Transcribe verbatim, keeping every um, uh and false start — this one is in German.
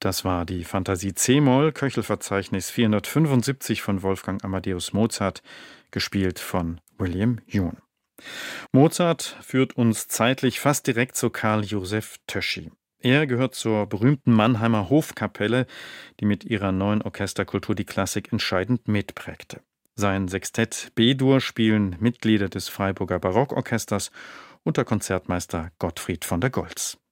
Das war die Fantasie c-Moll, Köchelverzeichnis vierhundertfünfundsiebzig von Wolfgang Amadeus Mozart, gespielt von William Yoon. Mozart führt uns zeitlich fast direkt zu Karl Joseph Töschy. Er gehört zur berühmten Mannheimer Hofkapelle, die mit ihrer neuen Orchesterkultur die Klassik entscheidend mitprägte. Sein Sextett B-Dur spielen Mitglieder des Freiburger Barockorchesters unter Konzertmeister Gottfried von der Goltz.